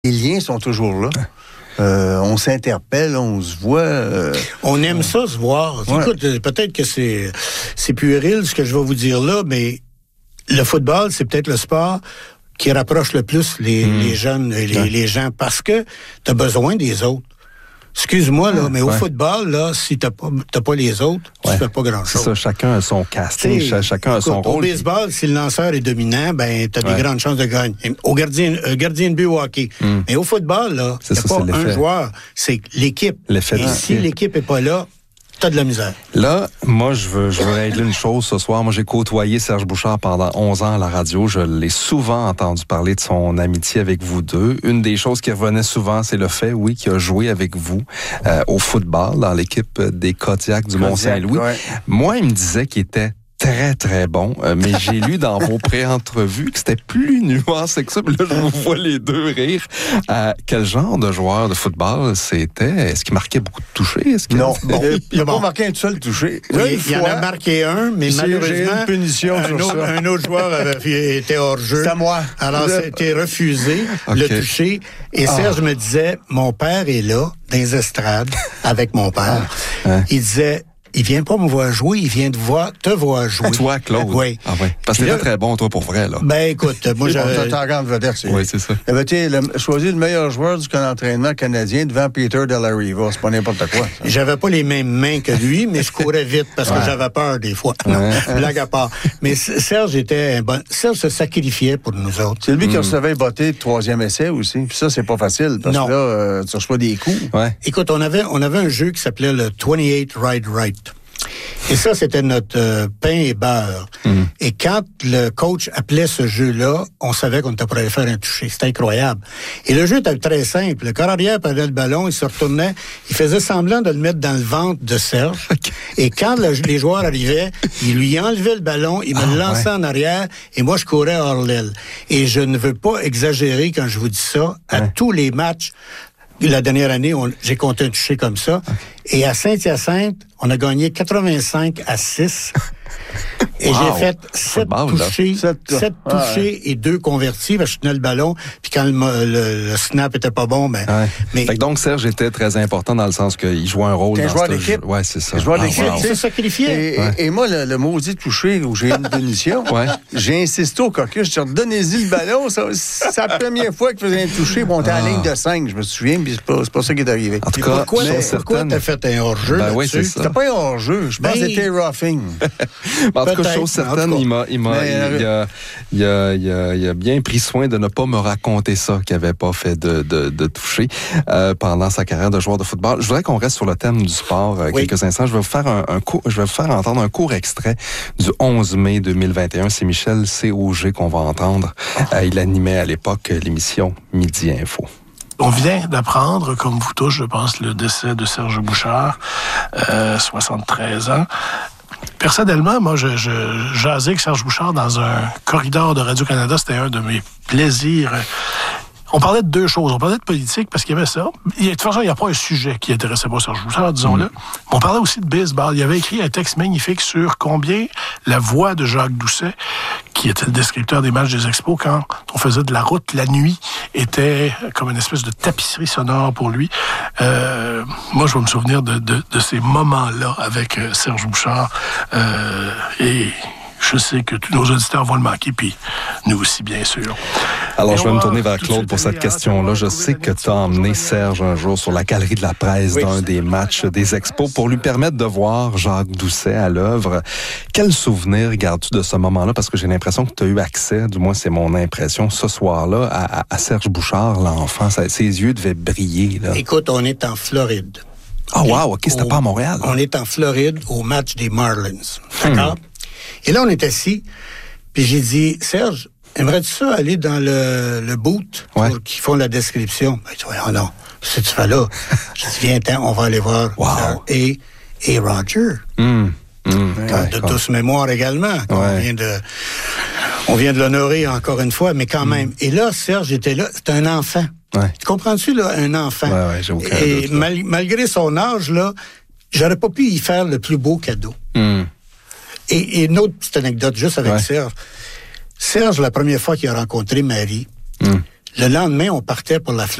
Les liens sont toujours là. On s'interpelle, on se voit. On aime ça, se voir. Ouais. Écoute, peut-être que c'est puéril ce que je vais vous dire là, mais le football, c'est peut-être le sport qui rapproche le plus les jeunes et les gens parce que tu as besoin des autres. Excuse-moi, là, mais au football, là, si t'as pas les autres, tu fais pas grand-chose. C'est ça, chacun a son casting, chacun a son rôle. Au baseball, si le lanceur est dominant, ben t'as des grandes chances de gagner. Au gardien de but au hockey. Mais au football, là, il n'y a pas un joueur, c'est l'équipe. Et si l'équipe est pas là, t'as de la misère. Là, moi, je veux régler une chose ce soir. Moi, j'ai côtoyé Serge Bouchard pendant 11 ans à la radio. Je l'ai souvent entendu parler de son amitié avec vous deux. Une des choses qui revenait souvent, c'est le fait, oui, qu'il a joué avec vous au football dans l'équipe des Kodiaks du Mont-Saint-Louis. Ouais. Moi, il me disait qu'il était très, très bon, mais j'ai lu dans vos pré-entrevues que c'était plus nuancé que ça. Puis là, je vous vois les deux rire. Quel genre de joueur de football c'était? Est-ce qu'il marquait beaucoup de touchés? Non, il n'a pas marqué un seul touché. Oui, il en a marqué un, mais malheureusement, une punition un autre joueur avait été hors-jeu. C'est à moi. Alors, c'était refusé, le toucher. Et Serge me disait, mon père est là, dans les estrades, avec mon père. Il disait... Il vient pas me voir jouer, il vient te voir jouer. Toi, Claude? Oui. Ah oui. Parce que t'étais très bon, toi, pour vrai, là. Ben, écoute, moi, j'avais... T'as grande vedette, oui, c'est ça. Choisi le meilleur joueur du camp d'entraînement canadien devant Peter de la Riva. C'est pas n'importe quoi. Ça. J'avais pas les mêmes mains que lui, mais je courais vite parce que j'avais peur des fois. Non, blague à part. Mais Serge était un bon... Serge se sacrifiait pour nous autres. C'est lui qui recevait botter de 3e essai aussi. Puis ça, c'est pas facile parce que là, tu reçois des coups. Ouais. Écoute, on avait un jeu qui s'appelait le 28 Ride Right. Et ça, c'était notre pain et beurre. Et quand le coach appelait ce jeu-là, on savait qu'on était pour aller faire un toucher. C'était incroyable. Et le jeu était très simple. Le corps arrière prenait le ballon, il se retournait, il faisait semblant de le mettre dans le ventre de Serge. Et quand les joueurs arrivaient, il lui enlevait le ballon, il me le lançait en arrière, et moi, je courais hors l'aile. Et je ne veux pas exagérer quand je vous dis ça. À tous les matchs, la dernière année, j'ai compté un touché comme ça. Et à Saint-Hyacinthe, on a gagné 85-6. Et j'ai fait 7 touchés et 2 convertis. Je tenais le ballon. Puis quand le snap était pas bon, mais... Fait que donc, Serge était très important dans le sens qu'il jouait un rôle dans ce jeu. Ouais, c'est ça. Il se sacrifiait. Et moi, le maudit touché où j'ai une punition, j'ai insisté au caucus. Je dis, donnez-y le ballon. C'est la première fois qu'il faisait un touché. Bon, on était à la ligne de 5, je me souviens, puis c'est pas ça qui est arrivé. En tout cas, pourquoi t'as fait un hors-jeu oui, c'est ça. C'était pas un hors-jeu. Je pense que c'était roughing. En tout cas, chose certaine, il a bien pris soin de ne pas me raconter ça, qu'il n'avait pas fait de toucher pendant sa carrière de joueur de football. Je voudrais qu'on reste sur le thème du sport quelques instants. Je vais vous faire entendre un court extrait du 11 mai 2021. C'est Michel C. Auger qu'on va entendre. Il animait à l'époque l'émission Midi Info. On vient d'apprendre, comme vous tous, je pense, le décès de Serge Bouchard, 73 ans. Personnellement, moi, je jasais avec Serge Bouchard dans un corridor de Radio-Canada. C'était un de mes plaisirs. On parlait de 2 choses. On parlait de politique parce qu'il y avait ça. De toute façon, il n'y a pas un sujet qui intéressait pas Serge Bouchard, disons-le. On parlait aussi de baseball. Il avait écrit un texte magnifique sur combien la voix de Jacques Doucet, qui était le descripteur des matchs des Expos, quand on faisait de la route la nuit, était comme une espèce de tapisserie sonore pour lui. Moi, je vais me souvenir de ces moments-là avec Serge Bouchard. Et je sais que tous nos auditeurs vont le manquer, puis nous aussi, bien sûr. Alors, je vais me tourner vers Claude pour cette question-là. Je sais que tu as emmené Serge un jour sur la galerie de la presse d'un des matchs des Expos pour lui permettre de voir Jacques Doucet à l'œuvre. Quel souvenir gardes-tu de ce moment-là? Parce que j'ai l'impression que tu as eu accès, du moins c'est mon impression, ce soir-là, à Serge Bouchard, l'enfant. Ses yeux devaient briller, là. Écoute, on est en Floride. Ah, wow, OK, c'était pas à Montréal. On est en Floride au match des Marlins. D'accord? Et là, on est assis, puis j'ai dit, Serge, aimerais-tu ça aller dans le boot pour qu'ils font la description? Ben, tu vois, non, qu'est-ce que tu fais là? Je dis, viens, on va aller voir. Wow. Et Roger. De douce mémoire également. On vient de l'honorer encore une fois, mais quand même. Et là, Serge était là, c'est un enfant. Tu comprends-tu, là, un enfant? J'ai aucun doute. Et malgré son âge, là, j'aurais pas pu y faire le plus beau cadeau. Et une autre petite anecdote juste avec Serge. Serge, la première fois qu'il a rencontré Marie, Le lendemain, on partait pour la Floride.